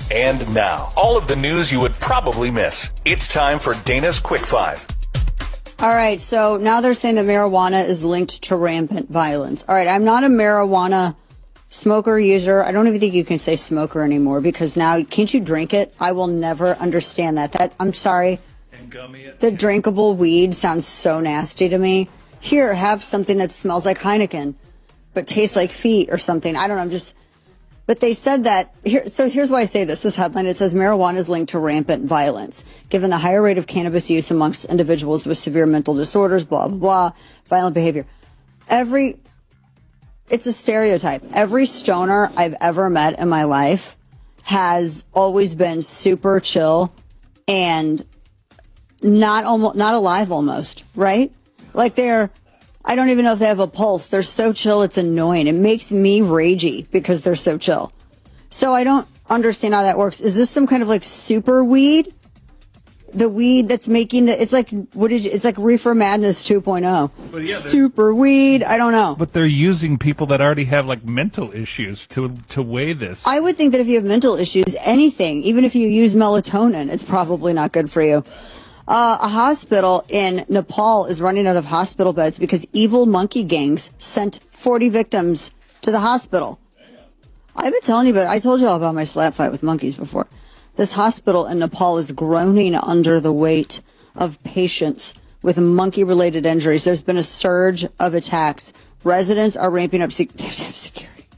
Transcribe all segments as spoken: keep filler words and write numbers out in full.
And now, all of the news you would probably miss. It's time for Dana's Quick Five. All right, so now they're saying that marijuana is linked to rampant violence. All right, I'm not a marijuana smoker, user. I don't even think you can say smoker anymore because now, can't you drink it? I will never understand that. That I'm sorry. The drinkable weed sounds so nasty to me. Here, have something that smells like Heineken, but tastes like feet or something. I don't know, I'm just... But they said that, here, so here's why I say this, this headline, it says marijuana is linked to rampant violence. Given the higher rate of cannabis use amongst individuals with severe mental disorders, blah, blah, blah, violent behavior. Every, it's a stereotype. Every stoner I've ever met in my life has always been super chill and not almost, not alive almost, right? Like they're, I don't even know if they have a pulse. They're so chill, it's annoying. It makes me ragey because they're so chill. So I don't understand how that works. Is this some kind of like super weed? The weed that's making the, it's like, what did you, it's like Reefer Madness two point oh. But yeah, super weed, I don't know. But they're using people that already have like mental issues to to weigh this. I would think that if you have mental issues, anything, even if you use melatonin, it's probably not good for you. Uh, a hospital in Nepal is running out of hospital beds because evil monkey gangs sent forty victims to the hospital. I've been telling you, but I told you all about my slap fight with monkeys before. This hospital in Nepal is groaning under the weight of patients with monkey-related injuries. There's been a surge of attacks. Residents are ramping up sec- security.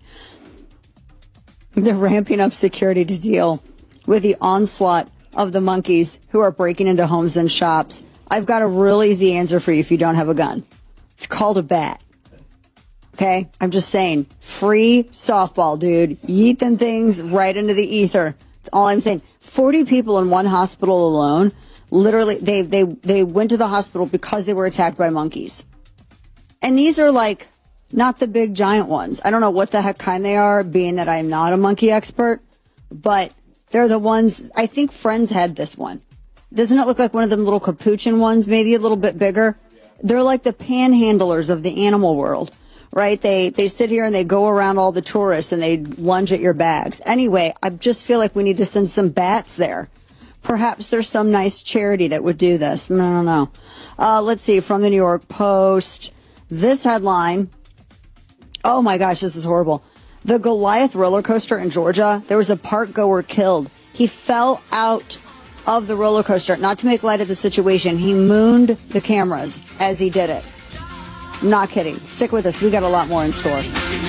They're ramping up security to deal with the onslaught of the monkeys who are breaking into homes and shops. I've got a real easy answer for you if you don't have a gun. It's called a bat. Okay? I'm just saying, free softball, dude. Yeet them things right into the ether. That's all I'm saying. forty people in one hospital alone, literally, they, they, they went to the hospital because they were attacked by monkeys. And these are like, not the big giant ones. I don't know what the heck kind they are, being that I'm not a monkey expert, but they're the ones, I think Friends had this one. Doesn't it look like one of them little capuchin ones, maybe a little bit bigger? They're like the panhandlers of the animal world, right? They they sit here and they go around all the tourists and they lunge at your bags. Anyway, I just feel like we need to send some bats there. Perhaps there's some nice charity that would do this. I don't know. Uh, let's see, from the New York Post, this headline, oh my gosh, this is horrible. The Goliath roller coaster in Georgia, there was a park goer killed. He fell out of the roller coaster. Not to make light of the situation, he mooned the cameras as he did it. I'm not kidding. Stick with us. We got a lot more in store.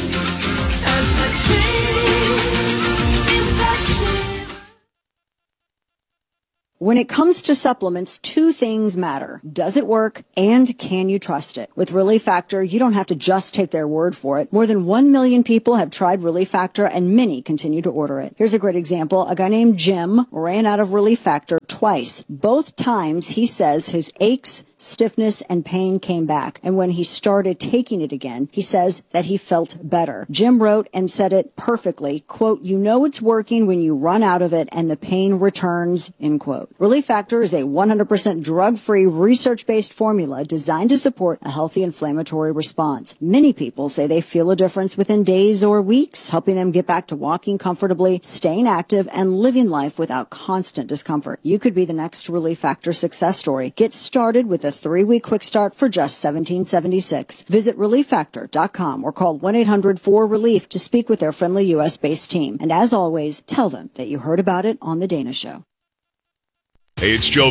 When it comes to supplements, two things matter. Does it work and can you trust it? With Relief Factor, you don't have to just take their word for it. More than one million people have tried Relief Factor and many continue to order it. Here's a great example. A guy named Jim ran out of Relief Factor twice. Both times he says his aches, stiffness, and pain came back. And when he started taking it again, he says that he felt better. Jim wrote and said it perfectly, quote, "You know it's working when you run out of it and the pain returns," end quote. Relief Factor is a one hundred percent drug-free, research-based formula designed to support a healthy inflammatory response. Many people say they feel a difference within days or weeks, helping them get back to walking comfortably, staying active, and living life without constant discomfort. You could be the next Relief Factor success story. Get started with a three-week quick start for just seventeen seventy-six. Visit relief factor dot com or call one eight hundred four relief to speak with their friendly U S-based team. And as always, tell them that you heard about it on The Dana Show. Hey, it's Joe